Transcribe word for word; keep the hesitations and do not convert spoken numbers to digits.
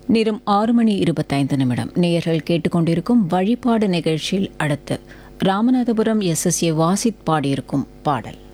நேரம் ஆறு மணி இருபத்தைந்து நிமிடம். நேயர்கள் கேட்டுக்கொண்டிருக்கும் வழிபாடு நிகழ்ச்சியில் அடுத்து Ramanathapuram S S A Wazed பாடியிருக்கும் பாடல்.